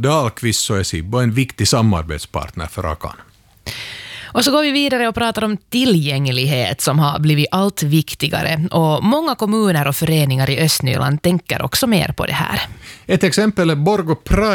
Dahlqvist så är Sibbo en viktig samarbetspartner för Akan. Och så går vi vidare och pratar om tillgänglighet som har blivit allt viktigare. Och många kommuner och föreningar i Östnyland tänker också mer på det här. Ett exempel är Borgå Pride